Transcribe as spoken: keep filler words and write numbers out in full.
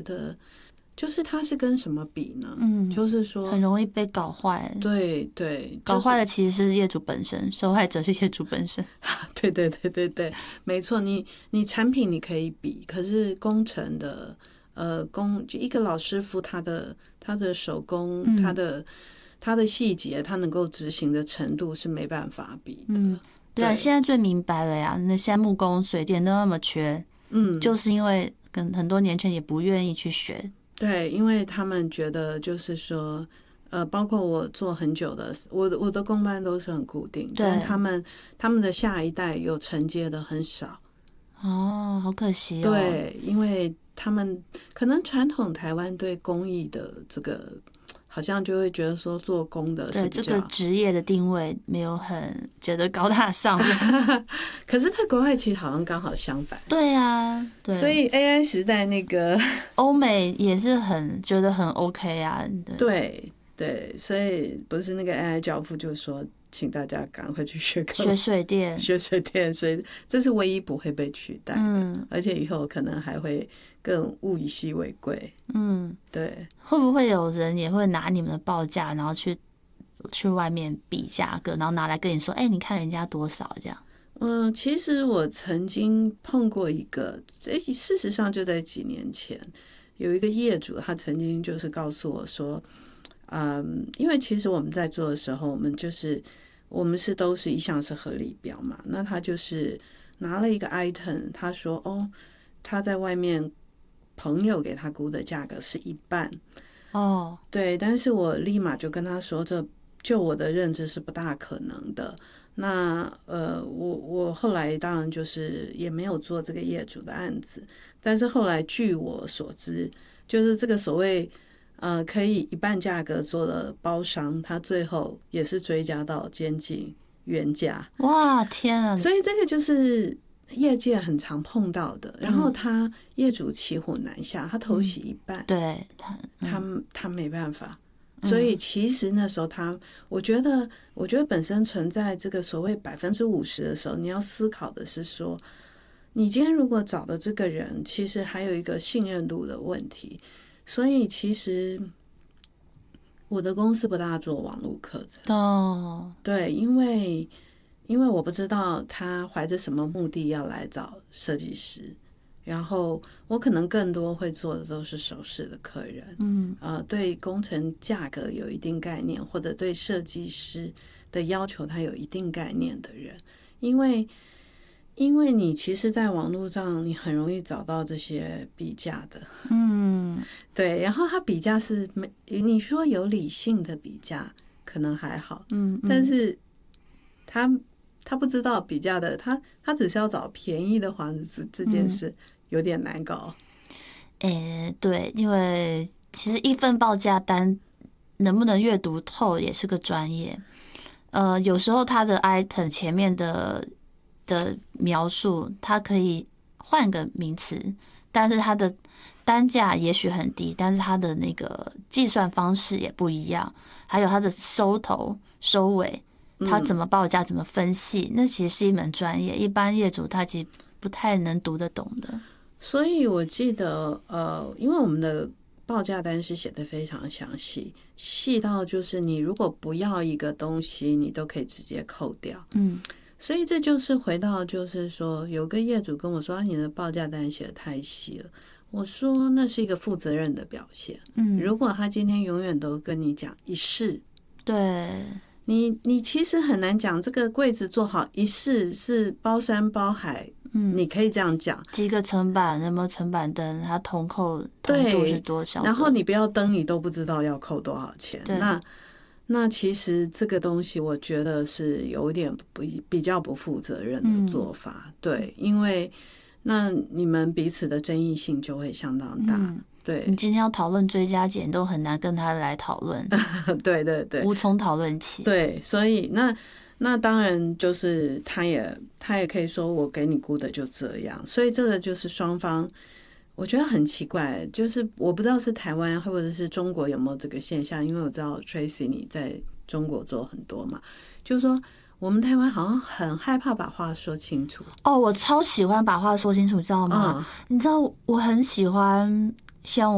得。就是它是跟什么比呢？ 嗯， 就是说很容易被搞坏。 对对，就是、 搞坏的其实是业主本身，受害者是业主本身。 对对对对对，没错。你你产品你可以比，可是工程的呃工就一个老师傅他的他的手工、嗯、他的他的细节，他能够执行的程度是没办法比的。 嗯，对啊，对现在最明白了呀。那现在木工、水电都那么缺，嗯，就是因为跟很多年轻人也不愿意去学。 对，因为他们觉得就是说，呃，包括我做很久的，我的我的工班都是很固定，但他们他们的下一代有承接的很少。 哦，好可惜哦。 对，因为他们可能传统台湾对工艺的这个，好像就会觉得说做工的是比较对这个职业的定位没有很觉得高大上。 可是在国外其实好像刚好相反。 对啊，对， 所以 A I 时代那个欧美也是很觉得很 OK 啊。 对对对，所以不是那个 A I 教父就说，请大家赶快去学学水电， 学水电，所以这是唯一不会被取代的，嗯，而且以后可能还会更物以稀为贵。嗯，对。 会不会有人也会拿你们的报价，然后去去外面比价格，然后拿来跟你说，哎、欸，你看人家多少这样？ 嗯，其实我曾经碰过一个，这事实上就在几年前，有一个业主，他曾经就是告诉我说，嗯，因为其实我们在做的时候，我们就是我们是都是一项是合理标嘛，那他就是拿了一个 item， 他说哦，他在外面朋友给他估的价格是一半哦，对，但是我立马就跟他说，这就我的认知是不大可能的。那呃，我我后来当然就是也没有做这个业主的案子，但是后来据我所知，就是这个所谓呃可以一半价格做的包商，他最后也是追加到接近原价。 哇，天啊！ 所以这个就是业界很常碰到的。然后他业主骑虎难下，他头洗一半，嗯、 对他， 嗯、他他没办法。所以其实那时候他，我觉得，我觉得本身存在这个所谓百分之五十的时候，你要思考的是说，你今天如果找的这个人，其实还有一个信任度的问题。所以其实我的公司不大做网络课程哦，对，因为因为我不知道他怀着什么目的要来找设计师。然后我可能更多会做的都是首饰的客人，嗯，呃，对工程价格有一定概念，或者对设计师的要求他有一定概念的人，因为因为你其实在网络上你很容易找到这些比价的，嗯，对，然后他比价是没你说有理性的比价可能还好，嗯，但是他他不知道比价的，他他只是要找便宜的话，这这件事。嗯有点难搞， 诶、欸，对，因为其实一份报价单能不能阅读透也是个专业。呃，有时候它的 item 前面的的描述，它可以换个名词，但是它的单价也许很低，但是它的那个计算方式也不一样，还有它的收头收尾，它怎么报价，怎么分析，那其实是一门专业，一般业主他其实不太能读得懂的。 所以我记得，呃，因为我们的报价单是写得非常详细，细到就是你如果不要一个东西，你都可以直接扣掉。嗯，所以这就是回到，就是说，有个业主跟我说，啊，你的报价单写得太细了。我说那是一个负责任的表现。嗯，如果他今天永远都跟你讲一式， 对。 你你其实很难讲这个柜子做好一式是包山包海，嗯，你可以这样讲。 几个层板，有没有层板灯？它铜扣铜度是多少？ 然后你不要灯，你都不知道要扣多少钱。那那其实这个东西，我觉得是有点不比较不负责任的做法。嗯、对，因为那你们彼此的争议性就会相当大。嗯对， 你今天要讨论追加减都很难跟他来讨论， 对对对， 无从讨论起。 对，所以那那当然就是他也他也可以说我给你估的就这样，所以这个就是双方，我觉得很奇怪，就是我不知道是台湾或者是中国有没有这个现象，因为我知道 Tracy 你在中国做很多嘛，就是说我们台湾好像很害怕把话说清楚。 哦，我超喜欢把话说清楚，知道吗？嗯、你知道我很喜欢。像